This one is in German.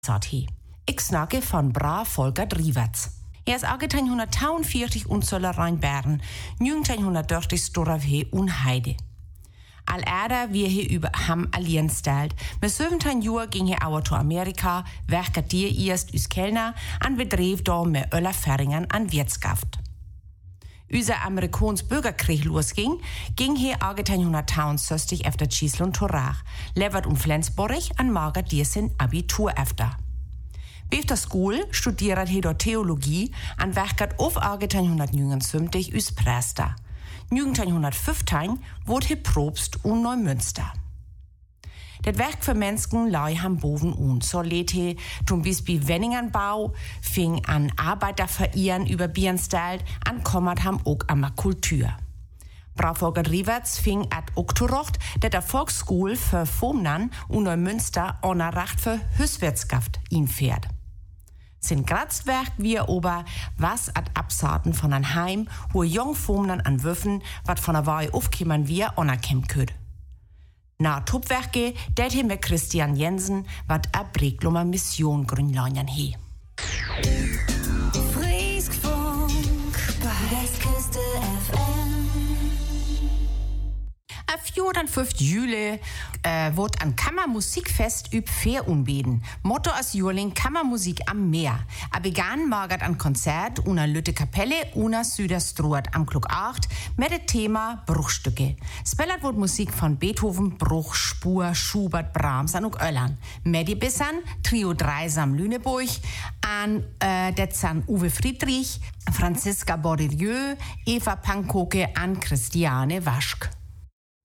sagt he. Ich snacke von Bra Volker Driewerts. Er ist 1842 und soll rein Bern, 1930 Storavhe und Heide. Al Erda wie he über ham alien stellt. Mit 17 Jahren ging he auch zu Amerika, werket dir erst us Kellner, an bedrev da mit Öller Ferringen an Wirtschaft. Unser amerikanischer Bürgerkrieg losging, ging he 1863 efter Schießl und Torach, levert und Flensburg an Marga dir sein Abitur efter. Bei der Schule studiert he dort Theologie an werket auf 1879 us Prester. 1915 wurde he Propst und Neumünster. Das Werk für Menschen lei ham boven und so lädt he zum Beispiel Wenningenbau, fing an Arbeiterverehren über Bierenstelt, an kommert ham auch am Kultur. Brauvolker Driewerts fing ad Okturocht, der Volksschule für Fomnan und Neumünster onerracht für Hüswärtsgaft ihn fährt. Sein Grazwerk wir ober was ad Absaaten von an Heim, wo Jungfomnan an Würfen, wat von der Wahl aufkämmern wir onerkämmt köd. Na Tupwerke, det he mit Christian Jensen, wat a Breglummer Mission grünleinen he. Frieskfunk bei Westküste FM. Am 4. und 5. Juli wird ein Kammermusikfest üb Fair unbeden. Motto als Jurling Kammermusik am Meer. A begann Margat an Konzert una Lütte Kapelle una Süderstroat am Klug 8 mit dem Thema Bruchstücke. Spellert wird Musik von Beethoven, Bruch, Spur, Schubert, Brahms an und Öllern. Medi Bissan, Trio Dreisam Lüneburg, an Detzan Uwe Friedrich, Franziska Bordelieu, Eva Pankoke an Christiane Waschk.